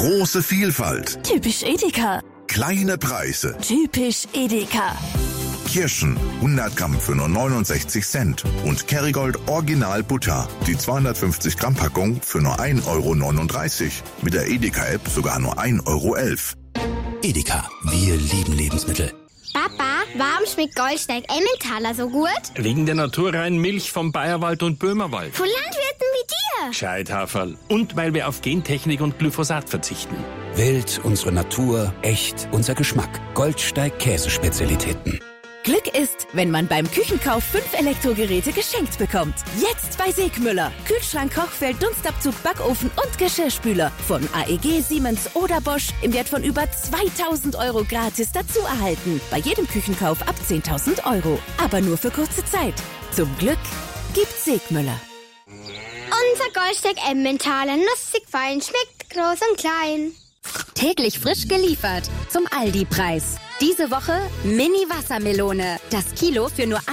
Große Vielfalt. Typisch Edeka. Kleine Preise. Typisch Edeka. Kirschen 100 Gramm für nur 69 Cent und Kerrygold Original Butter, die 250 Gramm Packung für nur 1,39 €. Mit der Edeka-App sogar nur 1,11 €. Edeka, wir lieben Lebensmittel. Papa, warum schmeckt Goldsteig Emmentaler so gut? Wegen der naturreinen Milch vom Bayerwald und Böhmerwald. Von Landwirten wie dir. Scheithaferl. Und weil wir auf Gentechnik und Glyphosat verzichten. Wild, unsere Natur, echt, unser Geschmack. Goldsteig Käsespezialitäten. Glück ist, wenn man beim Küchenkauf 5 Elektrogeräte geschenkt bekommt. Jetzt bei Segmüller. Kühlschrank, Kochfeld, Dunstabzug, Backofen und Geschirrspüler. Von AEG, Siemens oder Bosch im Wert von über 2.000 € gratis dazu erhalten. Bei jedem Küchenkauf ab 10.000 €. Aber nur für kurze Zeit. Zum Glück gibt's Segmüller. Unser Goldsteig Emmentaler, nussig fein, schmeckt groß und klein. Täglich frisch geliefert zum Aldi-Preis. Diese Woche Mini-Wassermelone. Das Kilo für nur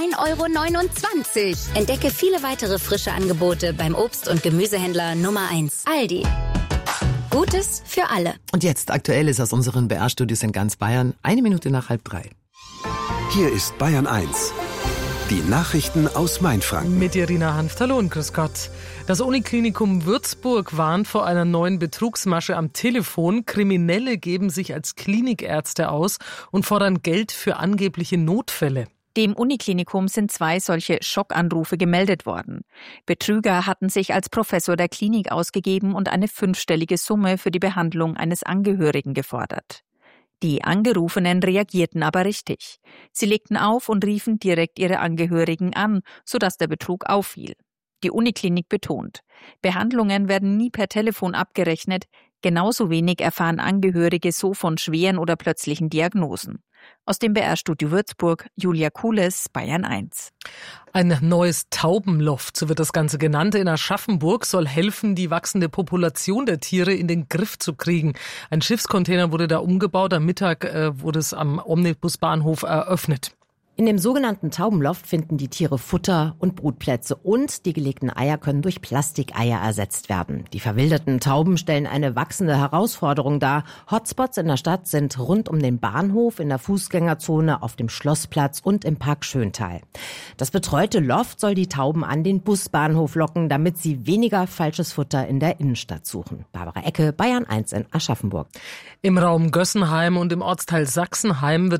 1,29 €. Entdecke viele weitere frische Angebote beim Obst- und Gemüsehändler Nummer 1. Aldi. Gutes für alle. Und jetzt Aktuelles aus unseren BR-Studios in ganz Bayern. 1 Minute nach 2:30. Hier ist Bayern 1. Die Nachrichten aus Mainfranken. Mit Irina Hanft. Hallo und grüß Gott. Das Uniklinikum Würzburg warnt vor einer neuen Betrugsmasche am Telefon. Kriminelle geben sich als Klinikärzte aus und fordern Geld für angebliche Notfälle. Dem Uniklinikum sind 2 solche Schockanrufe gemeldet worden. Betrüger hatten sich als Professor der Klinik ausgegeben und eine 5-stellige Summe für die Behandlung eines Angehörigen gefordert. Die Angerufenen reagierten aber richtig. Sie legten auf und riefen direkt ihre Angehörigen an, sodass der Betrug auffiel. Die Uniklinik betont, Behandlungen werden nie per Telefon abgerechnet, genauso wenig erfahren Angehörige so von schweren oder plötzlichen Diagnosen. Aus dem BR-Studio Würzburg, Julia Kules, Bayern 1. Ein neues Taubenloft, so wird das Ganze genannt, in Aschaffenburg soll helfen, die wachsende Population der Tiere in den Griff zu kriegen. Ein Schiffscontainer wurde da umgebaut, am Mittag wurde es am Omnibusbahnhof eröffnet. In dem sogenannten Taubenloft finden die Tiere Futter und Brutplätze und die gelegten Eier können durch Plastikeier ersetzt werden. Die verwilderten Tauben stellen eine wachsende Herausforderung dar. Hotspots in der Stadt sind rund um den Bahnhof, in der Fußgängerzone, auf dem Schlossplatz und im Park Schöntal. Das betreute Loft soll die Tauben an den Busbahnhof locken, damit sie weniger falsches Futter in der Innenstadt suchen. Barbara Ecke, Bayern 1 in Aschaffenburg. Im Raum Gössenheim und im Ortsteil Sachsenheim wird